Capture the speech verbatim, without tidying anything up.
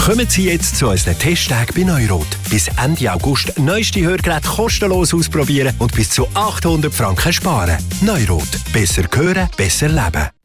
Kommen Sie jetzt zu unseren Testtagen bei Neurot. Bis Ende August neueste Hörgeräte kostenlos ausprobieren und bis zu achthundert Franken sparen. Neurot. Besser hören, besser leben.